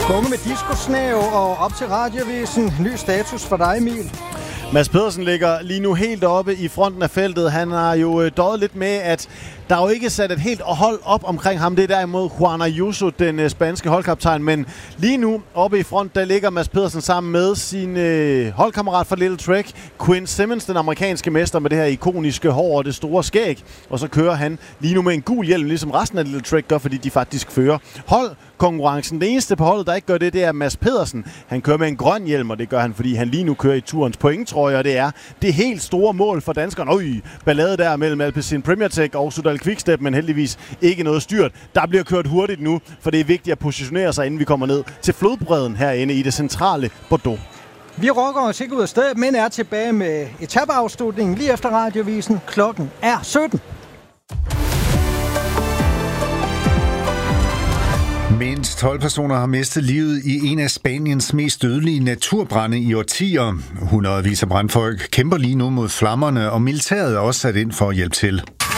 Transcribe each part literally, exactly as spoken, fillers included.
Konge med disco-snæv og op til Radiovisen. Ny status for dig, Emil. Mads Pedersen ligger lige nu helt oppe i fronten af feltet. Han har jo døjet lidt med, at der er jo ikke sat et helt hold op omkring ham. Det er derimod Juan Ayuso, den spanske holdkaptajn. Men lige nu oppe i front, der ligger Mads Pedersen sammen med sin øh, holdkammerat fra Little Trek, Quinn Simmons, den amerikanske mester med det her ikoniske hår og det store skæg. Og så kører han lige nu med en gul hjelm, ligesom resten af Little Trek gør, fordi de faktisk fører holdkonkurrencen. Det eneste på holdet, der ikke gør det, det er Mads Pedersen. Han kører med en grøn hjelm, og det gør han, fordi han lige nu kører i turens pointtrøje, og det er det helt store mål for danskerne. Øj, ballade der mellem Alpecin Premier Tech og Sudal Quickstep, men heldigvis ikke noget styrt. Der bliver kørt hurtigt nu, for det er vigtigt at positionere sig, inden vi kommer ned til flodbredden herinde i det centrale Bordeaux. Vi rokker os ikke ud af stedet, men er tilbage med etapeafslutningen lige efter Radiovisen. Klokken er sytten. Mindst tolv personer har mistet livet i en af Spaniens mest dødelige naturbrande i årtier. Hundredvis af brandfolk kæmper lige nu mod flammerne, og militæret er også sat ind for at hjælpe til.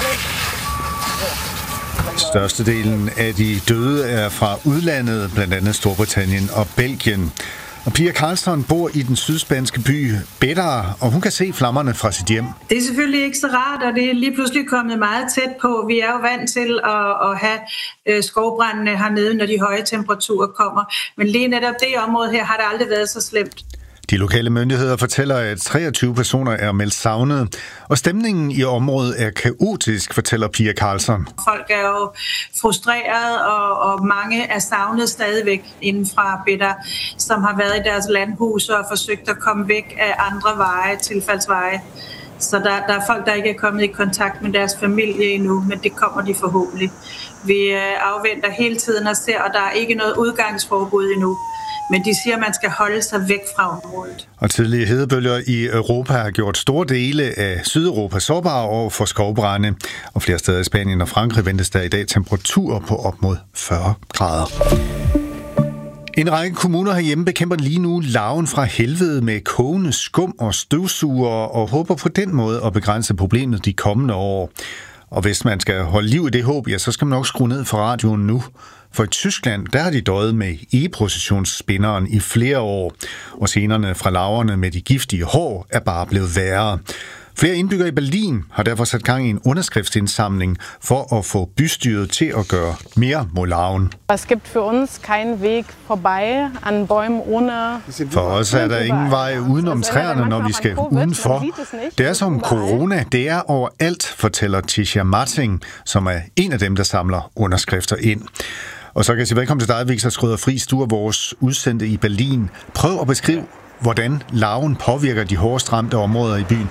Størstedelen af de døde er fra udlandet, blandt andet Storbritannien og Belgien. Og Pia Karlsson bor i den sydspanske by Bétera, og hun kan se flammerne fra sit hjem. Det er selvfølgelig ikke så rart, og det er lige pludselig kommet meget tæt på. Vi er jo vant til at, at have skovbrændene hernede, når de høje temperaturer kommer. Men lige netop det område her har det aldrig været så slemt. De lokale myndigheder fortæller, at treogtyve personer er meldt savnet, og stemningen i området er kaotisk, fortæller Pia Karlsson. Folk er jo frustreret, og, og mange er savnet stadigvæk inden fra Bétera, som har været i deres landhus og forsøgt at komme væk af andre veje, tilfaldsveje. Så der, der er folk, der ikke er kommet i kontakt med deres familie endnu, men det kommer de forhåbentlig. Vi afventer hele tiden og ser, og der er ikke noget udgangsforbud endnu. Men de siger, at man skal holde sig væk fra området. Og tidlige hedebølger i Europa har gjort store dele af Sydeuropa sårbare over for skovbrande. Og flere steder i Spanien og Frankrig ventes der i dag temperaturer på op mod fyrre grader. En række kommuner herhjemme bekæmper lige nu larven fra helvede med kogende skum og støvsuger og håber på den måde at begrænse problemet de kommende år. Og hvis man skal holde liv i det håb, ja, så skal man nok skrue ned for radioen nu. For i Tyskland, der har de døjet med e-processionsspinderen i flere år, og scenerne fra larverne med de giftige hår er bare blevet værre. Flere indbyggere i Berlin har derfor sat gang i en underskriftsindsamling for at få bystyret til at gøre mere mod larven. Es gibt für uns keinen Weg vorbei an Bäumen ohne. For os er der ingen vej udenom træerne, når vi skal udenfor. Det er som corona, det er overalt, fortæller Tisha Marting, som er en af dem, der samler underskrifter ind. Og så kan jeg sige velkommen til dig, Victor Schrøder Friis, du er vores udsendte i Berlin. Prøv at beskrive, hvordan larven påvirker de hårdest ramte områder i byen.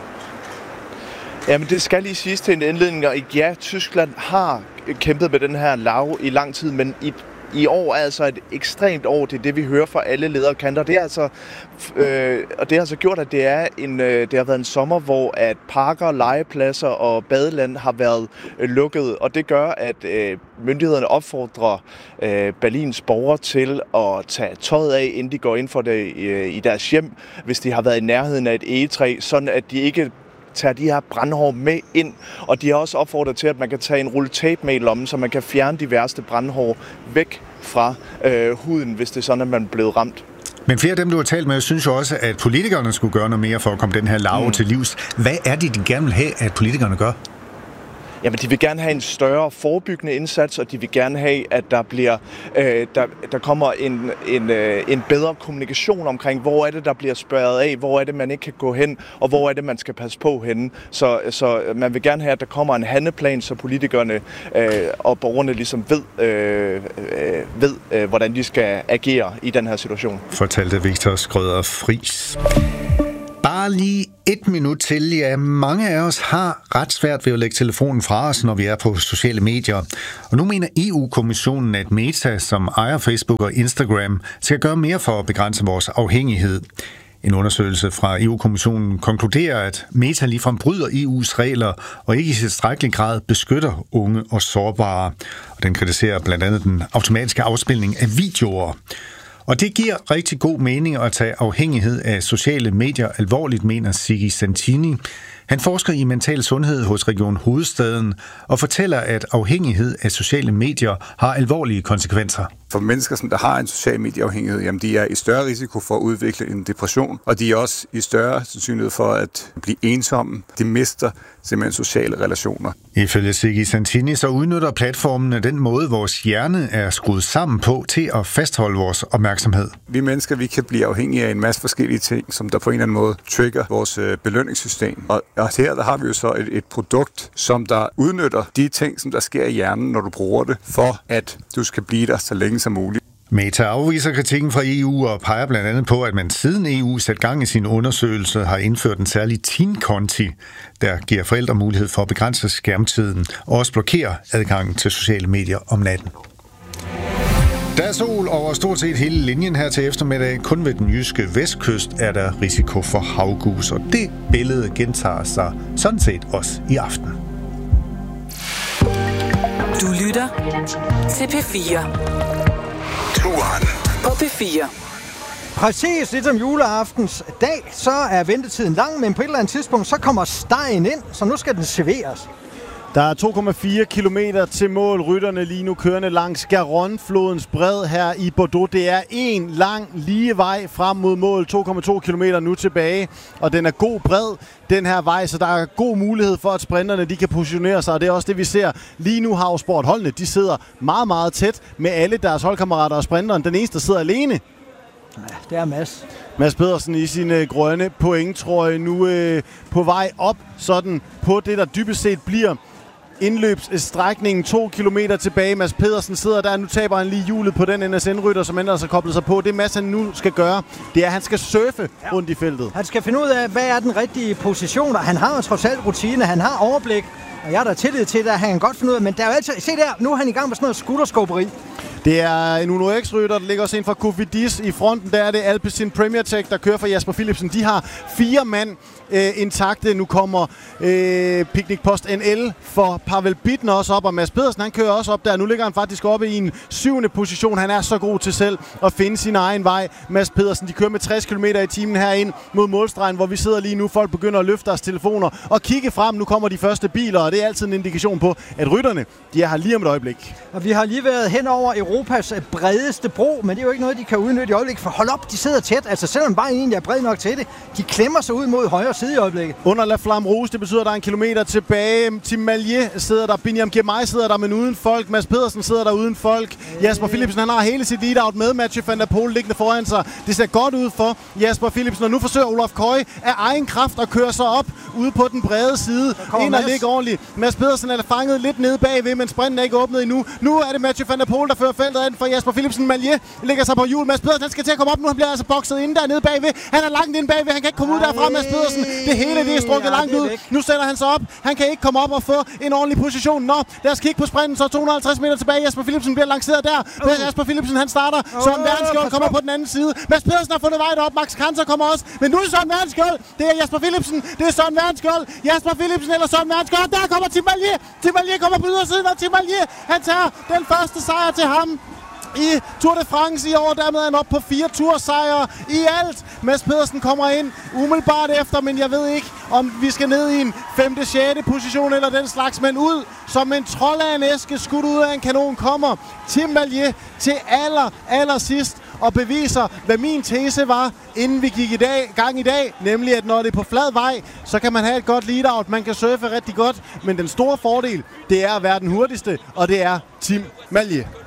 Jamen det skal lige siges til en indledning, og ja, Tyskland har kæmpet med den her larve i lang tid, men i, i år er altså et ekstremt år, det er det vi hører fra alle lederkanter. Det er altså, øh, og det har altså gjort, at det, er en, øh, det har været en sommer, hvor at parker, legepladser og badeland har været øh, lukket, og det gør, at øh, myndighederne opfordrer øh, Berlins borgere til at tage tøjet af, inden de går ind for det øh, i deres hjem, hvis de har været i nærheden af et egetræ, sådan at de ikke tager de her brandhår med ind, og de har også opfordret til, at man kan tage en rulle tape med i lommen, så man kan fjerne de værste brandhår væk fra øh, huden, hvis det er sådan, at man er blevet ramt. Men flere af dem, du har talt med, synes jo også, at politikerne skulle gøre noget mere for at komme den her larve mm. til livs. Hvad er det, de gerne vil have, at politikerne gør? Jamen, de vil gerne have en større forebyggende indsats, og de vil gerne have, at der bliver, øh, der, der kommer en, en, øh, en bedre kommunikation omkring, hvor er det, der bliver spærret af, hvor er det, man ikke kan gå hen, og hvor er det, man skal passe på henne. Så, så man vil gerne have, at der kommer en handleplan, så politikerne øh, og borgerne ligesom ved, øh, øh, ved øh, hvordan de skal agere i den her situation. Fortalte Victor Schrøder Friis. Bare lige et minut til. Ja, mange af os har ret svært ved at lægge telefonen fra os, når vi er på sociale medier. Og nu mener E U-kommissionen, at Meta, som ejer Facebook og Instagram, skal gøre mere for at begrænse vores afhængighed. En undersøgelse fra E U-kommissionen konkluderer, at Meta ligefrem bryder E U's regler og ikke i tilstrækkelig grad beskytter unge og sårbare. Og den kritiserer blandt andet den automatiske afspilning af videoer. Og det giver rigtig god mening at tage afhængighed af sociale medier alvorligt, mener Siggi Santini. Han forsker i mental sundhed hos Region Hovedstaden og fortæller, at afhængighed af sociale medier har alvorlige konsekvenser. For mennesker, som der har en social medieafhængighed, jamen de er i større risiko for at udvikle en depression, og de er også i større sandsynlighed for at blive ensomme. De mister simpelthen sociale relationer. Ifølge Siggi Santini så udnytter platformene den måde, vores hjerne er skruet sammen på til at fastholde vores opmærksomhed. Vi mennesker, vi kan blive afhængige af en masse forskellige ting, som der på en eller anden måde trigger vores belønningssystem. Og her der har vi jo så et, et produkt, som der udnytter de ting, som der sker i hjernen, når du bruger det, for at du skal blive der så længe som muligt. Meta afviser kritikken fra E U og peger blandt andet på, at man siden E U satte gang i sin undersøgelse har indført en særlig teen-konti, der giver forældre mulighed for at begrænse skærmtiden og også blokere adgangen til sociale medier om natten. Der er sol over stort set hele linjen her til eftermiddag. Kun ved den jyske vestkyst er der risiko for havgus, og det billede gentager sig sådan set også i aften. Du lytter til P fire. På P fire. Præcis ligesom juleaftens dag, så er ventetiden lang, men på et eller andet tidspunkt, så kommer stegen ind, så nu skal den serveres. Der er to komma fire kilometer til mål. Rytterne lige nu kørende langs Garonne-flodens bred her i Bordeaux. Det er en lang lige vej frem mod mål. to komma to kilometer nu tilbage, og den er god bred, den her vej, så der er god mulighed for, at sprinterne de kan positionere sig, og det er også det, vi ser. Lige nu har jo sportholdene, de sidder meget, meget tæt med alle deres holdkammerater og sprinteren. Den eneste, der sidder alene. Ja, det er Mads. Mads Pedersen i sin øh, grønne pointtrøje nu øh, på vej op, sådan på det, der dybest set bliver indløbsstrækningen. To kilometer tilbage. Mads Pedersen sidder der. Nu taber han lige hjulet på den N S N-rytter, som ellers har koblet sig på. Det Mads han nu skal gøre, det er, at han skal surfe ja. rundt i feltet. Han skal finde ud af, hvad er den rigtige position, og han har jo trods alt rutine, han har overblik, og jeg er der tillid til det, at han kan godt finde ud af, men der er jo altid, se der, nu er han i gang med sådan noget skutterskåberi. Det er en Uno X-rytter, der ligger også ind fra Cofidis i fronten. Der er det Alpecin Premier Tech, der kører for Jasper Philipsen. De har fire mand øh, intakte. Nu kommer øh, Picnic Post N L for Pavel Bittner også op, og Mads Pedersen han kører også op der. Nu ligger han faktisk oppe i en syvende position. Han er så god til selv at finde sin egen vej. Mads Pedersen, de kører med tres kilometer i timen herind mod målstregen, hvor vi sidder lige nu. Folk begynder at løfte deres telefoner og kigge frem. Nu kommer de første biler, og det er altid en indikation på, at rytterne de er her lige om et øjeblik. Og vi har lige været hen over Europas bredeste bro, men det er jo ikke noget, de kan udnytte i øjeblikket. For hold op, de sidder tæt. Altså selvom bare egentlig er bred nok til det, de klemmer sig ud mod højre side i øjeblikket. Under La Flamme Rouge, det betyder, at der er en kilometer tilbage. Tim Mallier sidder der, Binyam Girmay sidder der, men uden folk. Mads Pedersen sidder der uden folk. Jasper Philipsen, han har hele sit lead-out med Mathieu van der Poel liggende foran sig. Det ser godt ud for Jasper Philipsen, og nu forsøger Olaf Køj af egen kraft at køre sig op ude på den brede side. Ind og ligge ordentligt. Mads Pedersen er fanget lidt nede bagved, men sprinten er ikke åbnet endnu. Nu er det Mathieu van der Poel, der fører feltet ind for Jasper Philipsen. Mallier ligger sig på hjul. Mads Pedersen, han skal til at komme op nu. Han bliver altså bokset inde dernede bagved. Han er langt inde bagved. Han kan ikke komme ud derfra, Mads Pedersen. Det hele det er strukket ja, langt ud. Væk. Nu sætter han sig op. Han kan ikke komme op og få en ordentlig position. Nå, lad os kigge på sprinten. Så to hundrede og halvtreds meter tilbage. Jasper Philipsen bliver lanceret der. Uh. Jasper Philipsen, han starter. Uh. Søren Verdensskjold kommer på den anden side. Mads Pedersen har fundet vej derop. Max Kanter kommer også. Men nu er det Søren Verdensskjold. Det er Jasper Philipsen. Det er Søren Verdensskjold. Jasper Philipsen eller Søren Verdensskjold. Der kommer Tim Mallier. Tim Mallier kommer på ydersiden, og Tim Mallier, han tager den første sejr til ham i Tour de France i år. Dermed er han op på fire tursejre i alt. Mads Pedersen kommer ind umiddelbart efter, men jeg ved ikke, om vi skal ned i en femte, sjette position eller den slags, men ud som en trold af en æske, skudt ud af en kanon, kommer Tim Mallier til aller, aller sidst og beviser, hvad min tese var, inden vi gik i dag, gang i dag, nemlig at når det er på flad vej, så kan man have et godt lead-out, man kan surfe rigtig godt, men den store fordel, det er at være den hurtigste, og det er Tim Mallier.